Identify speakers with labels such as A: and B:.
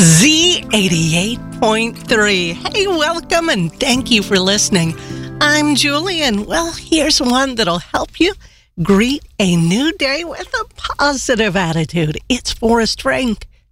A: Z88.3. Hey, welcome and thank you for listening. I'm Julie, and well, here's one that'll help you greet a new day with a positive attitude. It's Forrest Frank.